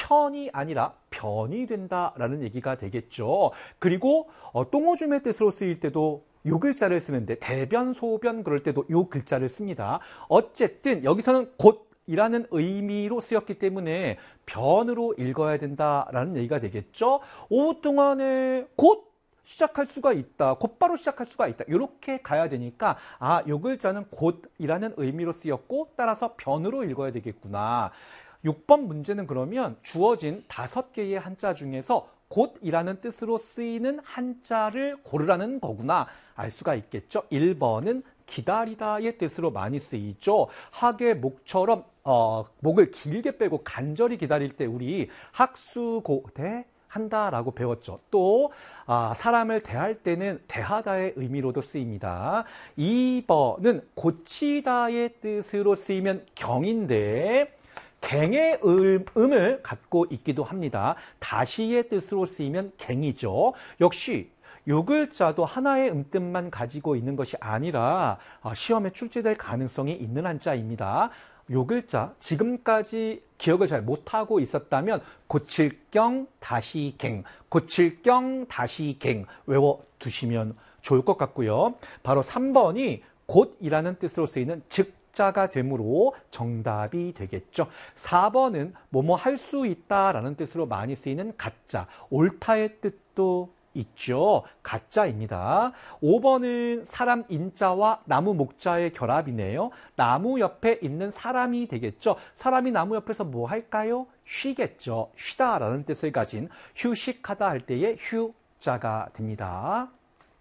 편이 아니라 변이 된다라는 얘기가 되겠죠. 그리고 똥오줌의 뜻으로 쓰일 때도 요 글자를 쓰는데 대변, 소변 그럴 때도 요 글자를 씁니다. 어쨌든 여기서는 곧이라는 의미로 쓰였기 때문에 변으로 읽어야 된다라는 얘기가 되겠죠. 오후 동안에 곧 시작할 수가 있다. 곧바로 시작할 수가 있다. 이렇게 가야 되니까 요 글자는 곧이라는 의미로 쓰였고 따라서 변으로 읽어야 되겠구나. 6번 문제는 그러면 주어진 5개의 한자 중에서 곧이라는 뜻으로 쓰이는 한자를 고르라는 거구나 알 수가 있겠죠. 1번은 기다리다의 뜻으로 많이 쓰이죠. 학의 목처럼 목을 길게 빼고 간절히 기다릴 때 우리 학수고대 한다라고 배웠죠. 또 사람을 대할 때는 대하다의 의미로도 쓰입니다. 2번은 고치다의 뜻으로 쓰이면 경인데 갱의 음을 갖고 있기도 합니다. 다시의 뜻으로 쓰이면 갱이죠. 역시 요 글자도 하나의 음뜻만 가지고 있는 것이 아니라 시험에 출제될 가능성이 있는 한자입니다. 요 글자 지금까지 기억을 잘 못하고 있었다면 고칠경 다시 갱, 고칠경 다시 갱 외워두시면 좋을 것 같고요. 바로 3번이 곧이라는 뜻으로 쓰이는 즉자가 되므로 정답이 되겠죠. 4번은 뭐뭐 할 수 있다라는 뜻으로 많이 쓰이는 가짜, 옳다의 뜻도 있죠. 가짜입니다. 5번은 사람 인자와 나무 목자의 결합이네요. 나무 옆에 있는 사람이 되겠죠. 사람이 나무 옆에서 뭐 할까요? 쉬겠죠. 쉬다라는 뜻을 가진 휴식하다 할 때의 휴자가 됩니다.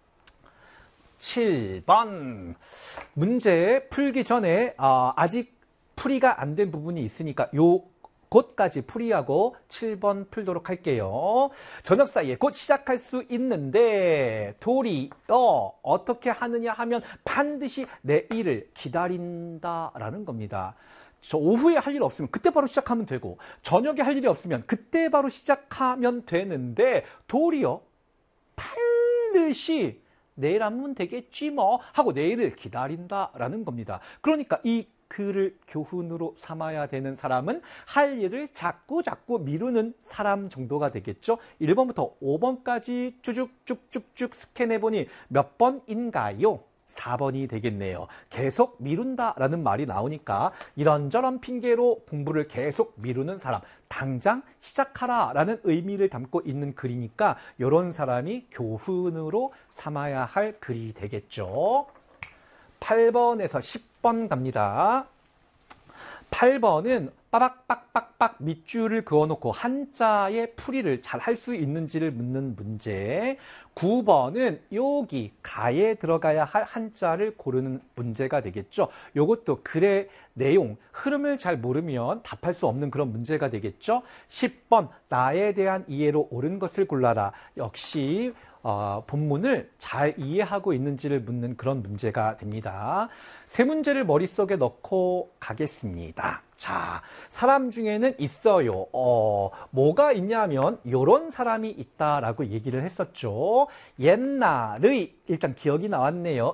7번 문제 풀기 전에 아직 풀이가 안 된 부분이 있으니까 곧까지 풀이하고 7번 풀도록 할게요. 저녁 사이에 곧 시작할 수 있는데 도리어 어떻게 하느냐 하면 반드시 내일을 기다린다라는 겁니다. 저 오후에 할 일 없으면 그때 바로 시작하면 되고 저녁에 할 일이 없으면 그때 바로 시작하면 되는데 도리어 반드시 내일 하면 되겠지 뭐 하고 내일을 기다린다라는 겁니다. 그러니까 이 글을 교훈으로 삼아야 되는 사람은 할 일을 자꾸 미루는 사람 정도가 되겠죠. 1번부터 5번까지 쭉쭉쭉쭉 스캔해보니 몇 번인가요? 4번이 되겠네요. 계속 미룬다라는 말이 나오니까 이런저런 핑계로 공부를 계속 미루는 사람, 당장 시작하라라는 의미를 담고 있는 글이니까 이런 사람이 교훈으로 삼아야 할 글이 되겠죠. 8번에서 10번 갑니다. 8번은 빠박빡빡빡 밑줄을 그어놓고 한자의 풀이를 잘 할 수 있는지를 묻는 문제. 9번은 여기 가에 들어가야 할 한자를 고르는 문제가 되겠죠. 이것도 글의 내용, 흐름을 잘 모르면 답할 수 없는 그런 문제가 되겠죠. 10번 나에 대한 이해로 옳은 것을 골라라. 역시 본문을 잘 이해하고 있는지를 묻는 그런 문제가 됩니다. 세 문제를 머릿속에 넣고 가겠습니다. 자, 사람 중에는 있어요. 뭐가 있냐면 이런 사람이 있다라고 얘기를 했었죠. 옛날의, 일단 기억이 나왔네요.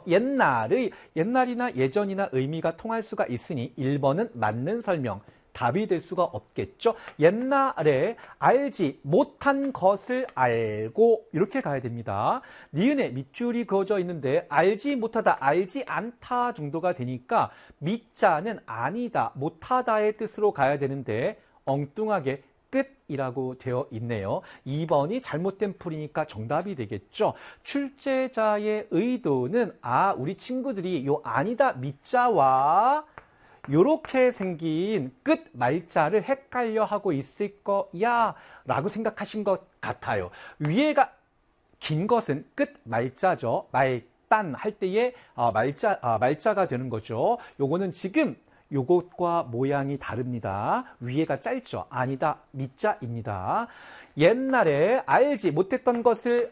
옛날이나 예전이나 의미가 통할 수가 있으니 1번은 맞는 설명. 답이 될 수가 없겠죠. 옛날에 알지 못한 것을 알고 이렇게 가야 됩니다. 니은에 밑줄이 그어져 있는데 알지 못하다, 알지 않다 정도가 되니까 미자는 아니다, 못하다의 뜻으로 가야 되는데 엉뚱하게 끝이라고 되어 있네요. 2번이 잘못된 풀이니까 정답이 되겠죠. 출제자의 의도는 우리 친구들이 요 아니다 미자와 요렇게 생긴 끝 말자를 헷갈려 하고 있을 거야 라고 생각하신 것 같아요. 위에가 긴 것은 끝 말자죠. 말단 할 때의 말자가 되는 거죠. 요거는 지금 요것과 모양이 다릅니다. 위에가 짧죠. 아니다 미자입니다. 옛날에 알지 못했던 것을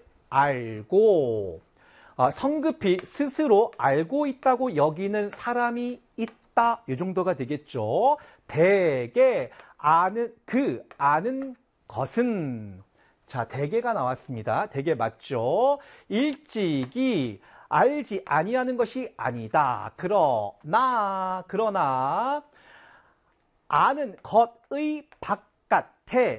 알고 성급히 스스로 알고 있다고 여기는 사람이 있다. 이 정도가 되겠죠. 대개 아는 것은 자 대개가 나왔습니다. 대개 맞죠. 일찍이 알지 아니하는 것이 아니다. 그러나 아는 것의 바깥에